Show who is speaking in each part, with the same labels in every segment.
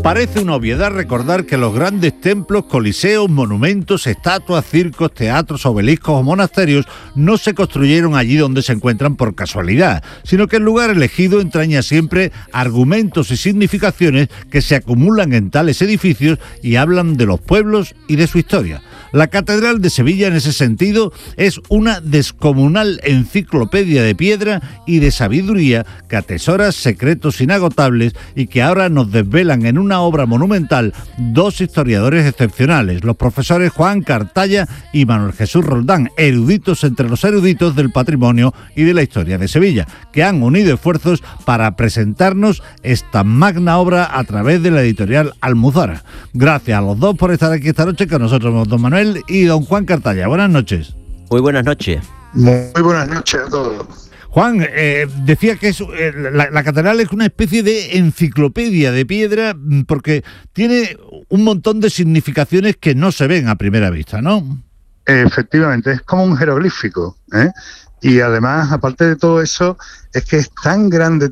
Speaker 1: Parece una obviedad recordar que los grandes templos, coliseos, monumentos, estatuas, circos, teatros, obeliscos o monasterios no se construyeron allí donde se encuentran por casualidad, sino que el lugar elegido entraña siempre argumentos y significaciones que se acumulan en tales edificios y hablan de los pueblos y de su historia. La Catedral de Sevilla, en ese sentido, es una descomunal enciclopedia de piedra y de sabiduría que atesora secretos inagotables y que ahora nos desvelan en una obra monumental dos historiadores excepcionales, los profesores Juan Cartaya y Manuel Jesús Roldán, eruditos entre los eruditos del patrimonio y de la historia de Sevilla, que han unido esfuerzos para presentarnos esta magna obra a través de la editorial Almuzara. Gracias a los dos por estar aquí esta noche con nosotros, don Manuel y don Juan Cartaya. Buenas noches.
Speaker 2: Muy buenas noches.
Speaker 3: Muy buenas noches a todos.
Speaker 1: Juan, decía que la catedral es una especie de enciclopedia de piedra porque tiene un montón de significaciones que no se ven a primera vista, ¿no?
Speaker 3: Efectivamente, es como un jeroglífico, ¿eh? Y además, aparte de todo eso, es que es tan grande,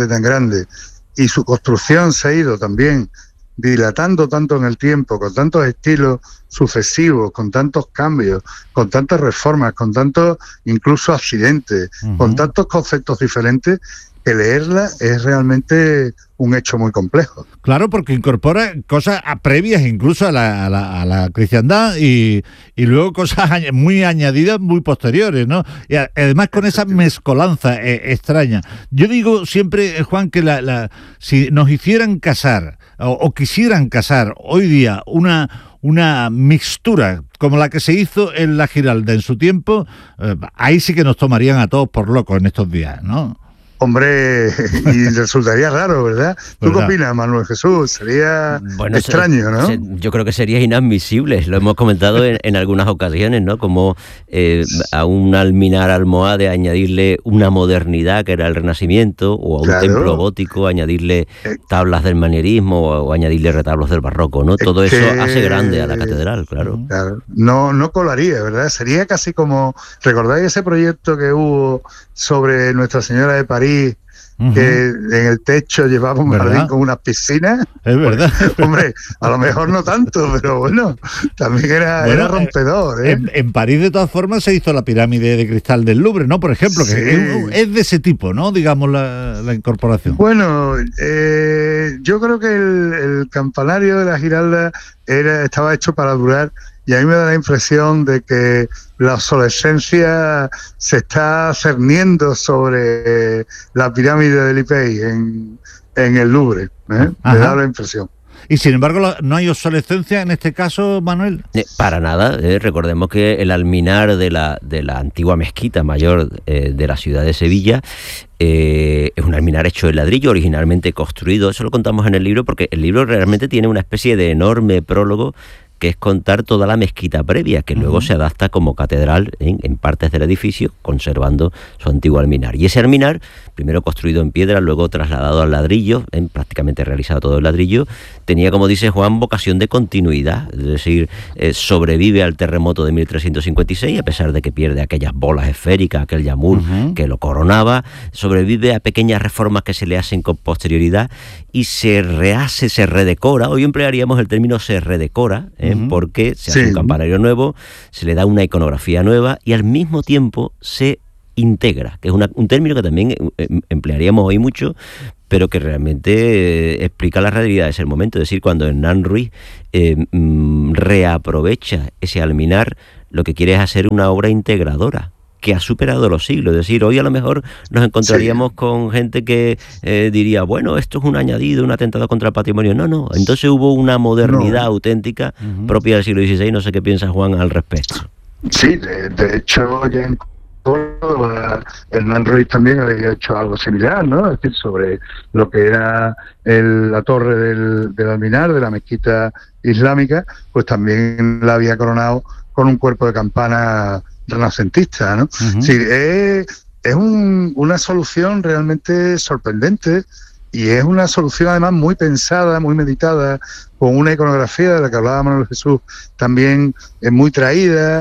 Speaker 3: y su construcción se ha ido también dilatando tanto en el tiempo, con tantos estilos sucesivos, con tantos cambios, con tantas reformas, con tantos incluso accidentes, con tantos conceptos diferentes, que leerla es realmente un hecho muy complejo.
Speaker 1: Claro, porque incorpora cosas previas incluso a la cristiandad y luego cosas muy añadidas, muy posteriores, ¿no? Y además con esa mezcolanza extraña. Yo digo siempre, Juan, que si nos hicieran casar o quisieran casar hoy día una mixtura como la que se hizo en la Giralda en su tiempo, ahí sí que nos tomarían a todos por locos en estos días, ¿no?
Speaker 3: Hombre, y resultaría raro, ¿verdad? ¿Tú qué opinas, Manuel Jesús? Sería extraño, ¿no?
Speaker 2: Yo creo que sería inadmisible. Lo hemos comentado en algunas ocasiones, ¿no? Como a un alminar almohade añadirle una modernidad que era el Renacimiento, o a un templo gótico añadirle tablas del manierismo o añadirle retablos del barroco, ¿no? Todo eso hace grande a la catedral, claro.
Speaker 3: No colaría, ¿verdad? Sería casi como, ¿recordáis ese proyecto que hubo sobre Nuestra Señora de París? Que en el techo llevaba un jardín con unas piscinas.
Speaker 1: Es verdad.
Speaker 3: Hombre, a lo mejor no tanto, pero bueno, también era rompedor, ¿eh?
Speaker 1: En París, de todas formas, se hizo la pirámide de cristal del Louvre, ¿no? Por ejemplo, que es de ese tipo, ¿no? Digamos, la incorporación.
Speaker 3: Bueno, yo creo que el campanario de la Giralda estaba hecho para durar. Y a mí me da la impresión de que la obsolescencia se está cerniendo sobre la pirámide de Lipey en el Louvre. Me da la impresión.
Speaker 1: Y sin embargo, ¿no hay obsolescencia en este caso, Manuel?
Speaker 2: Para nada. Recordemos que el alminar de la antigua mezquita mayor de la ciudad de Sevilla es un alminar hecho de ladrillo, originalmente construido. Eso lo contamos en el libro porque el libro realmente tiene una especie de enorme prólogo que es contar toda la mezquita previa, que luego se adapta como catedral en partes del edificio, conservando su antiguo alminar. Y ese alminar, primero construido en piedra, luego trasladado al ladrillo, prácticamente realizado todo el ladrillo, tenía, como dice Juan, vocación de continuidad, es decir, sobrevive al terremoto de 1356, a pesar de que pierde aquellas bolas esféricas, aquel yamur que lo coronaba, sobrevive a pequeñas reformas que se le hacen con posterioridad y se rehace, se redecora. Hoy emplearíamos el término se redecora, porque se hace un campanario nuevo, se le da una iconografía nueva y al mismo tiempo se integra, que es un término que también emplearíamos hoy mucho, pero que realmente explica la realidad de ese momento. Es decir, cuando Hernán Ruiz reaprovecha ese alminar, lo que quiere es hacer una obra integradora que ha superado los siglos. Es decir, hoy a lo mejor nos encontraríamos con gente que diría, bueno, esto es un añadido, un atentado contra el patrimonio. No, entonces hubo una modernidad auténtica propia del siglo XVI. No sé qué piensa Juan al respecto.
Speaker 3: Sí, de hecho, ya en Córdoba, Hernán Ruiz también había hecho algo similar, ¿no? Es decir, sobre lo que era la torre del alminar, de la mezquita islámica, pues también la había coronado con un cuerpo de campana renacentista, ¿no? Sí, es una solución realmente sorprendente y es una solución además muy pensada, muy meditada, con una iconografía de la que hablaba Manuel Jesús también muy traída.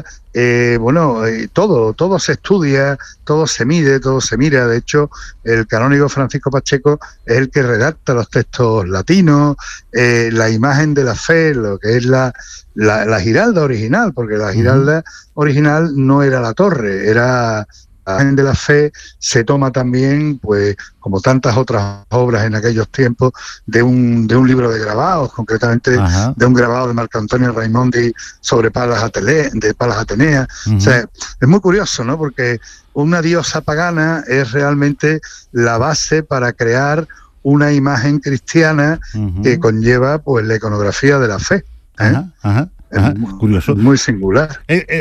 Speaker 3: Todo se estudia, todo se mide, todo se mira. De hecho, el canónigo Francisco Pacheco es el que redacta los textos latinos, la imagen de la fe, lo que es la giralda original, porque la giralda original no era la torre, era la imagen de la fe. Se toma también, pues, como tantas otras obras en aquellos tiempos, de un libro de grabados, concretamente de un grabado de Marco Antonio Raimondi sobre Palas Atenea. O sea, es muy curioso, ¿no? Porque una diosa pagana es realmente la base para crear una imagen cristiana que conlleva, pues, la iconografía de la fe.
Speaker 1: Curioso.
Speaker 3: Muy singular.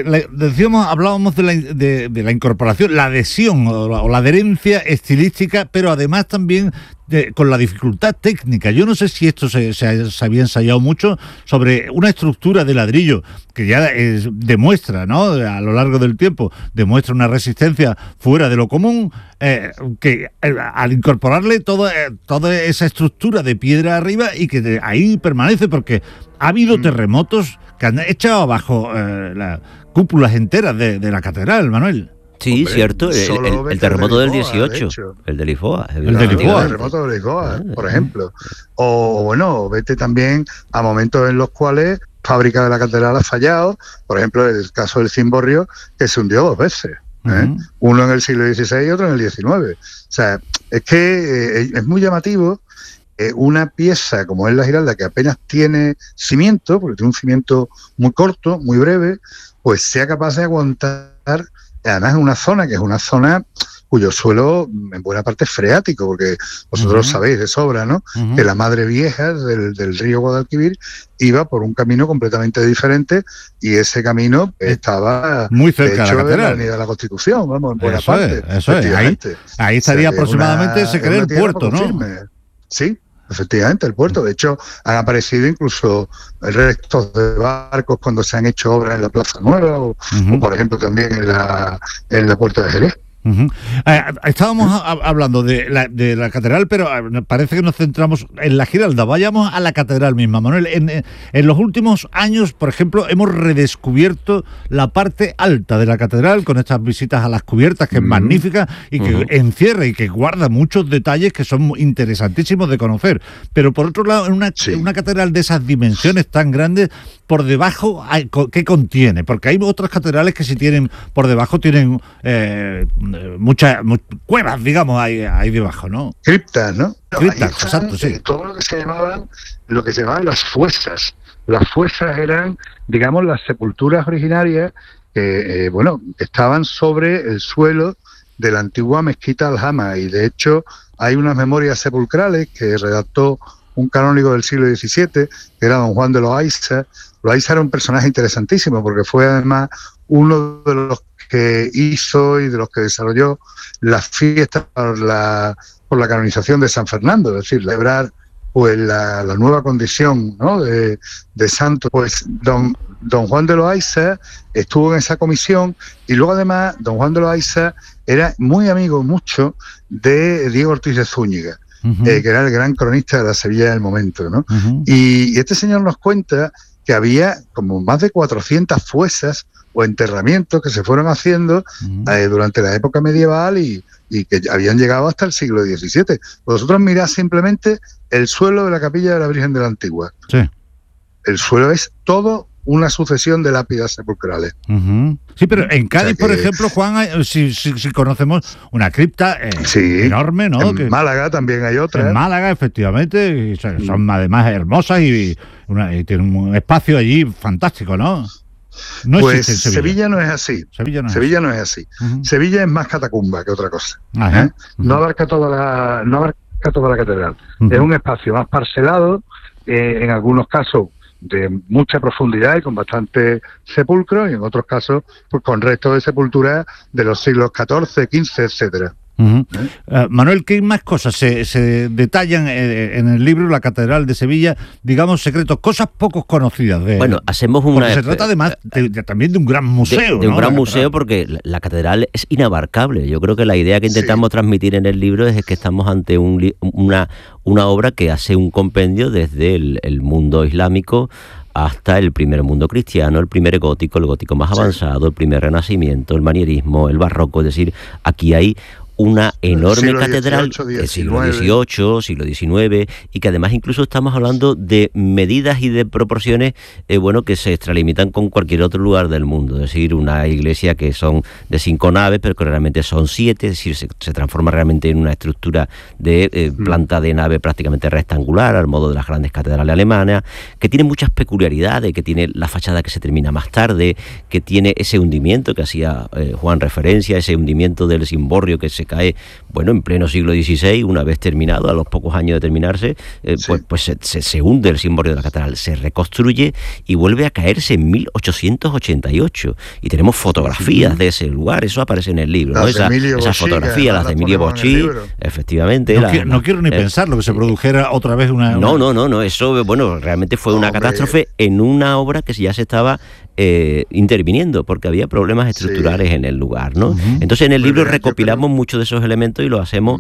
Speaker 1: Hablábamos de la incorporación, la adhesión o la adherencia estilística, pero además también con la dificultad técnica. Yo no sé si esto se había ensayado mucho sobre una estructura de ladrillo que ya demuestra, ¿no?, a lo largo del tiempo, demuestra una resistencia fuera de lo común, que al incorporarle toda esa estructura de piedra arriba y que ahí permanece, porque ha habido terremotos que han echado abajo las cúpulas enteras de la catedral, Manuel.
Speaker 2: Sí, hombre, cierto, el terremoto del 18, el de Lisboa.
Speaker 3: El terremoto de Lisboa, por ejemplo. O bueno, vete también a momentos en los cuales fábrica de la catedral ha fallado, por ejemplo, el caso del cimborrio, que se hundió 2 veces. Uno en el siglo XVI y otro en el XIX. O sea, es que es muy llamativo una pieza como es la giralda, que apenas tiene cimiento, porque tiene un cimiento muy corto, muy breve, pues sea capaz de aguantar, además en una zona que es una zona cuyo suelo en buena parte es freático, porque vosotros sabéis de sobra, ¿no?, que la madre vieja del río Guadalquivir iba por un camino completamente diferente, y ese camino estaba
Speaker 1: muy cerca
Speaker 3: de
Speaker 1: de la
Speaker 3: Avenida de la Constitución, vamos, en buena
Speaker 1: eso
Speaker 3: parte.
Speaker 1: Eso es. Ahí estaría, o sea, aproximadamente, se cree el puerto, ¿no?
Speaker 3: Firme. Sí. Efectivamente, el puerto. De hecho, han aparecido incluso restos de barcos cuando se han hecho obras en la Plaza Nueva o por ejemplo, también en la Puerta de Jerez.
Speaker 1: Estábamos hablando de la catedral, pero parece que nos centramos en la giralda. Vayamos a la catedral misma, Manuel. En los últimos años, por ejemplo, hemos redescubierto la parte alta de la catedral con estas visitas a las cubiertas, que es magnífica y que encierra y que guarda muchos detalles que son interesantísimos de conocer. Pero por otro lado, en una catedral de esas dimensiones tan grandes, por debajo, ¿qué contiene? Porque hay otras catedrales que si tienen por debajo, tienen muchas cuevas, digamos, ahí debajo, ¿no?
Speaker 3: Criptas, ¿no?
Speaker 1: Criptas, exacto, sí.
Speaker 3: Todo lo que se llamaban las fuesas. Las fuesas eran, digamos, las sepulturas originarias que, estaban sobre el suelo de la antigua mezquita Aljama, y de hecho hay unas memorias sepulcrales que redactó un canónigo del siglo XVII, que era don Juan de Loaiza. Loaiza era un personaje interesantísimo, porque fue además uno de los que hizo y de los que desarrolló las fiestas por la canonización de San Fernando, es decir, celebrar, pues, la nueva condición, ¿no?, de santo. Pues don Juan de Loaiza estuvo en esa comisión, y luego además don Juan de Loaiza era muy amigo mucho de Diego Ortiz de Zúñiga, que era el gran cronista de la Sevilla del momento, ¿no? Y este señor nos cuenta que había como más de 400 fuesas o enterramientos que se fueron haciendo durante la época medieval y que habían llegado hasta el siglo XVII. Vosotros mirad simplemente el suelo de la capilla de la Virgen de la Antigua. Sí. El suelo es todo una sucesión de lápidas sepulcrales.
Speaker 1: Sí, pero en Cádiz, por ejemplo, Juan, si conocemos una cripta enorme, ¿no?
Speaker 3: En Málaga también hay otra.
Speaker 1: En Málaga, efectivamente, y son además hermosas y tienen un espacio allí fantástico, ¿no? No
Speaker 3: pues Sevilla no es así. Sevilla no es así. Sevilla es más catacumba que otra cosa. No abarca toda la catedral. Es un espacio más parcelado, en algunos casos de mucha profundidad y con bastante sepulcro, y en otros casos pues con restos de sepultura de los siglos XIV, XV, etcétera.
Speaker 1: Manuel, ¿qué más cosas se detallan en el libro La Catedral de Sevilla? Digamos, secretos, cosas poco conocidas.
Speaker 2: Bueno, hacemos una...
Speaker 1: Porque se trata además también de un gran museo,
Speaker 2: de un
Speaker 1: ¿no?
Speaker 2: gran museo, porque la catedral es inabarcable. Yo creo que la idea que intentamos transmitir en el libro es que estamos ante una obra que hace un compendio desde el mundo islámico hasta el primer mundo cristiano, el primer gótico, el gótico más avanzado, el primer renacimiento, el manierismo, el barroco. Es decir, aquí hay una enorme catedral del siglo XVIII, siglo XIX, y que además incluso estamos hablando de medidas y de proporciones que se extralimitan con cualquier otro lugar del mundo. Es decir, una iglesia que son de 5 naves, pero que realmente son 7, es decir, se transforma realmente en una estructura de planta de nave prácticamente rectangular, al modo de las grandes catedrales alemanas, que tiene muchas peculiaridades, que tiene la fachada que se termina más tarde, que tiene ese hundimiento que hacía Juan referencia, ese hundimiento del cimborrio que se cae, en pleno siglo XVI, una vez terminado, a los pocos años de terminarse, pues se hunde el cimborrio de la catedral, se reconstruye y vuelve a caerse en 1888. Y tenemos fotografías de ese lugar, eso aparece en el libro, ¿no? Esas fotografías, las de Emilio Bochí, efectivamente.
Speaker 1: No quiero ni pensar lo que se produjera otra vez una...
Speaker 2: No, eso, realmente fue una catástrofe en una obra que ya se estaba interviniendo, porque había problemas estructurales en el lugar, ¿no? Entonces en el libro recopilamos muchos de esos elementos y lo hacemos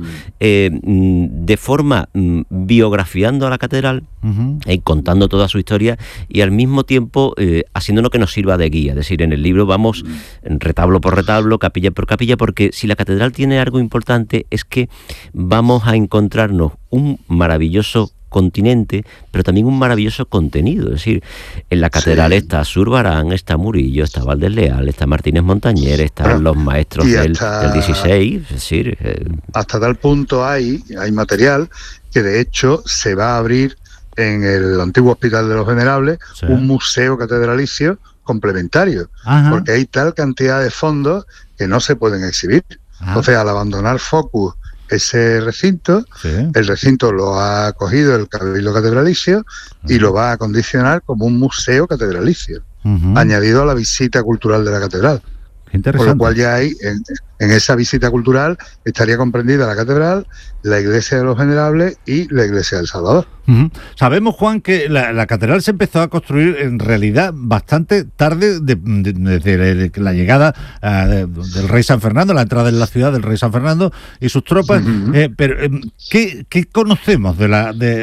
Speaker 2: de forma biografiando a la catedral, contando toda su historia y al mismo tiempo haciéndonos que nos sirva de guía. Es decir, en el libro vamos retablo por retablo, capilla por capilla, porque si la catedral tiene algo importante es que vamos a encontrarnos un maravilloso continente, pero también un maravilloso contenido. Es decir, en la catedral está Zurbarán, está Murillo, está Valdés Leal, está Martínez Montañer, están los maestros del 16, es decir...
Speaker 3: Hasta tal punto hay material que de hecho se va a abrir en el antiguo Hospital de los Venerables un museo catedralicio complementario, porque hay tal cantidad de fondos que no se pueden exhibir. Entonces, al abandonar Focus ese recinto, el recinto lo ha acogido el Cabildo Catedralicio y lo va a acondicionar como un museo catedralicio, añadido a la visita cultural de la catedral. Por lo cual ya hay, en esa visita cultural estaría comprendida la catedral, la iglesia de los Venerables y la iglesia del Salvador.
Speaker 1: Sabemos, Juan, que la catedral se empezó a construir en realidad bastante tarde desde la llegada del rey San Fernando, la entrada en la ciudad del rey San Fernando y sus tropas. Pero ¿qué conocemos de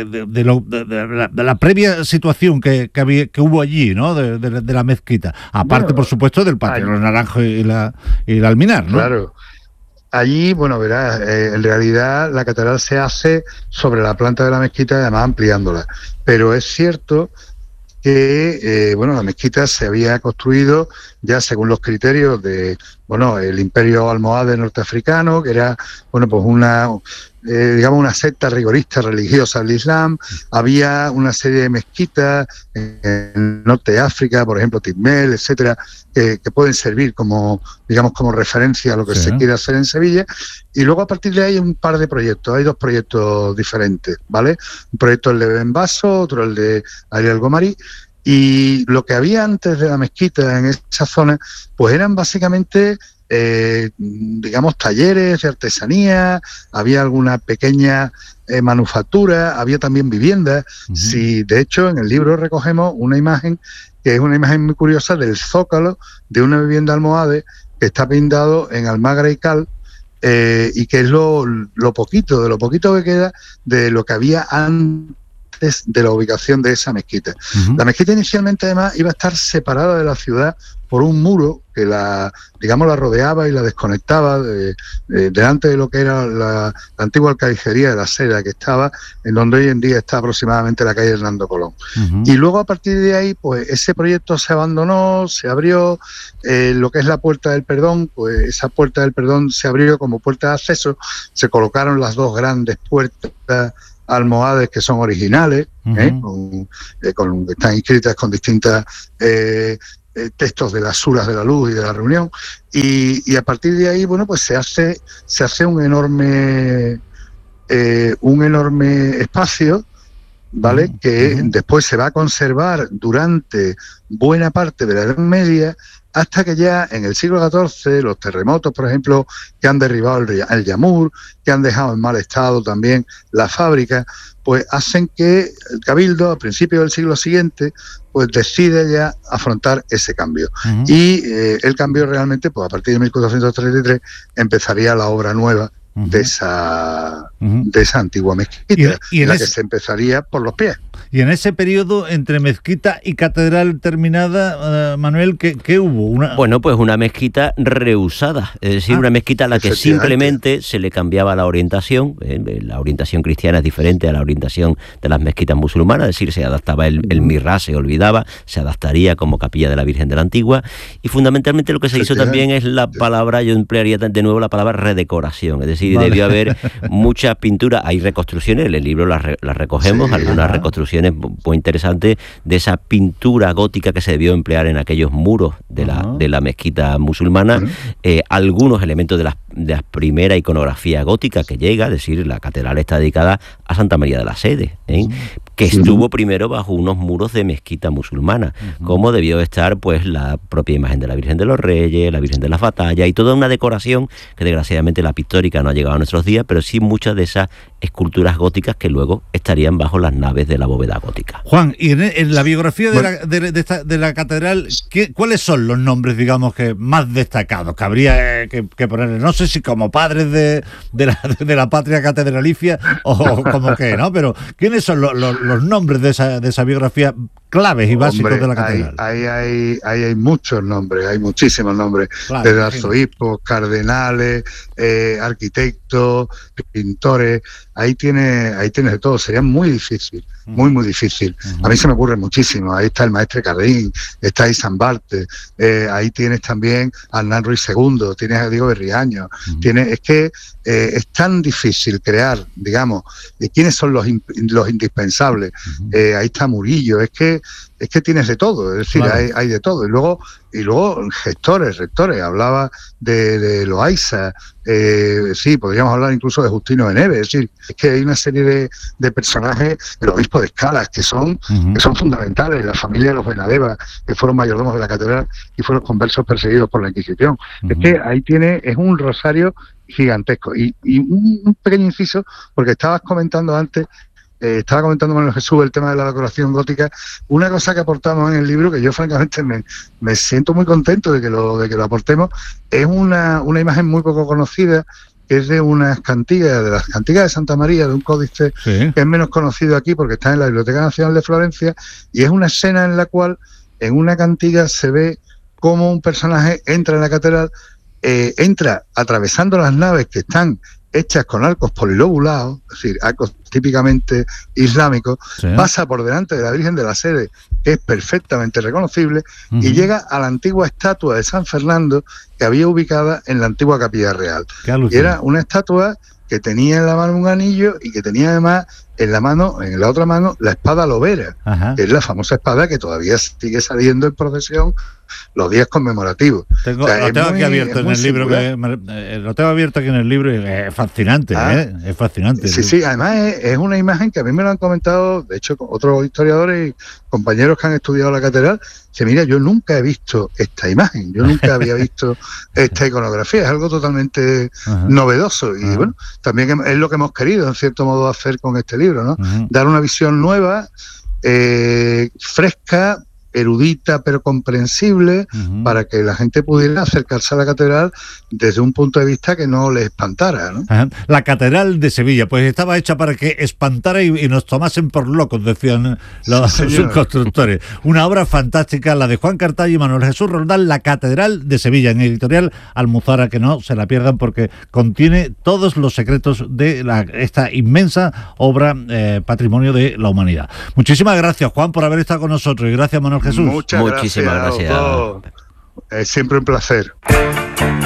Speaker 1: la previa situación que hubo allí, ¿no? de la mezquita? Aparte, por supuesto, del patio de los Naranjos y el Alminar, ¿no?
Speaker 3: Claro. Allí, verás, en realidad la catedral se hace sobre la planta de la mezquita y además ampliándola. Pero es cierto que, la mezquita se había construido ya según los criterios de, el imperio almohade norteafricano, que era, pues una secta rigorista religiosa del Islam. Había una serie de mezquitas en el norte de África, por ejemplo, Tizmel, etcétera, que pueden servir como referencia a lo que se quiere hacer en Sevilla. Y luego a partir de ahí hay un par de proyectos, hay 2 proyectos diferentes, ¿vale? Un proyecto el de Benbaso, otro el de Ariel Gomarí. Y lo que había antes de la mezquita en esa zona, pues eran básicamente talleres de artesanía, había alguna pequeña manufactura, había también viviendas. Sí, de hecho, en el libro recogemos una imagen que es una imagen muy curiosa del zócalo de una vivienda almohade que está pintado en almagra y cal, y que es lo poquito que queda de lo que había antes de la ubicación de esa mezquita. La mezquita inicialmente además iba a estar separada de la ciudad por un muro que la rodeaba y la desconectaba delante de lo que era la antigua alcalicería de la Seda, que estaba en donde hoy en día está aproximadamente la calle Hernando Colón. Y luego a partir de ahí, pues ese proyecto se abandonó, se abrió lo que es la Puerta del Perdón, pues esa Puerta del Perdón se abrió como puerta de acceso, se colocaron las 2 grandes puertas almohades que son originales, que están inscritas con distintas textos de las Suras de la Luz y de la Reunión, y a partir de ahí, pues se hace un enorme espacio, ¿vale? Que después se va a conservar durante buena parte de la Edad Media hasta que ya en el siglo XIV los terremotos, por ejemplo, que han derribado el Yamur, que han dejado en mal estado también la fábrica, pues hacen que el Cabildo, a principios del siglo siguiente, pues decide ya afrontar ese cambio. Uh-huh. Y el cambio realmente, pues a partir de 1433, empezaría la obra nueva de esa antigua mezquita, y la que se empezaría por los pies.
Speaker 1: Y en ese periodo, entre mezquita y catedral terminada, Manuel, ¿qué hubo?
Speaker 2: Bueno, pues una mezquita reusada, es decir, una mezquita a la que simplemente se le cambiaba la orientación. La orientación cristiana es diferente a la orientación de las mezquitas musulmanas, es decir, se adaptaba el mihrab, se olvidaba, se adaptaría como capilla de la Virgen de la Antigua, y fundamentalmente lo que se hizo también es la palabra, yo emplearía de nuevo la palabra redecoración, es decir, debió haber mucha pintura. Hay reconstrucciones, en el libro las recogemos, algunas reconstrucciones muy interesantes de esa pintura gótica que se debió emplear en aquellos muros de la mezquita musulmana, algunos elementos de la primera iconografía gótica que llega, es decir, la catedral está dedicada a Santa María de la Sede, que estuvo primero bajo unos muros de mezquita musulmana, como debió estar pues la propia imagen de la Virgen de los Reyes, la Virgen de las Batallas y toda una decoración que desgraciadamente la pictórica no ha llegado a nuestros días, pero sí muchas de esas esculturas góticas que luego estarían bajo las naves de la bóveda gótica.
Speaker 1: Juan, y en la biografía de la catedral, ¿cuáles son los nombres, digamos, que más destacados que habría que ponerle? No sé si como padres de la patria catedralicia o como que, ¿no? Pero ¿quiénes son los nombres de esa biografía claves y básicos de la catedral?
Speaker 3: Hay muchos nombres, hay muchísimos nombres, claro, desde arzobispos, cardenales, arquitectos, pintores, ahí tienes de todo. Sería muy difícil, muy difícil. A mí se me ocurre muchísimo. Ahí está el maestre Carrín, está ahí San Barte, ahí tienes también a Hernán Ruiz II, tienes a Diego Berriaño, es que es tan difícil crear, digamos, quiénes son los indispensables. Ahí está Murillo, es que tienes de todo, es decir, claro, hay de todo. Y luego gestores, rectores, hablaba de Loaiza, sí, podríamos hablar incluso de Justino de Neves, es decir, es que hay una serie de personajes, el obispo de Escalas, que son fundamentales, la familia de los Benadeva, que fueron mayordomos de la catedral y fueron conversos perseguidos por la Inquisición. Es que ahí es un rosario gigantesco. Y un pequeño inciso, porque estabas comentando antes, estaba comentando Manuel Jesús el tema de la decoración gótica. Una cosa que aportamos en el libro, que yo francamente me siento muy contento de que lo aportemos, es una imagen muy poco conocida, que es de unas cantigas, de las cantigas de Santa María, de un códice que es menos conocido aquí porque está en la Biblioteca Nacional de Florencia, y es una escena en la cual en una cantiga se ve cómo un personaje entra en la catedral, entra atravesando las naves que están hechas con arcos polilobulados, es decir, arcos típicamente islámicos, pasa por delante de la Virgen de la Sede, que es perfectamente reconocible, y llega a la antigua estatua de San Fernando que había ubicada en la antigua Capilla Real. Y era una estatua que tenía en la mano un anillo y que tenía además en la otra mano, la espada lobera, que es la famosa espada que todavía sigue saliendo en procesión los días conmemorativos.
Speaker 1: Lo tengo aquí abierto en el libro, lo tengo abierto aquí en el libro, y es fascinante, es fascinante.
Speaker 3: Sí, además es una imagen que a mí me lo han comentado, de hecho, otros historiadores y compañeros que han estudiado la catedral, que mira, yo nunca he visto esta imagen, yo nunca había visto esta iconografía, es algo totalmente novedoso, y bueno, también es lo que hemos querido, en cierto modo, hacer con este libro, ¿no? Dar una visión nueva, fresca, erudita pero comprensible, para que la gente pudiera acercarse a la catedral desde un punto de vista que no le espantara, ¿no?
Speaker 1: La catedral de Sevilla, pues estaba hecha para que espantara y nos tomasen por locos, decían sus constructores. Una obra fantástica, la de Juan Cartaya y Manuel Jesús Roldán, La Catedral de Sevilla, en editorial Almuzara, que no se la pierdan porque contiene todos los secretos de esta inmensa obra, patrimonio de la humanidad. Muchísimas gracias, Juan, por haber estado con nosotros, y gracias, Manuel Jesús.
Speaker 2: Muchísimas gracias.
Speaker 3: Es siempre un placer.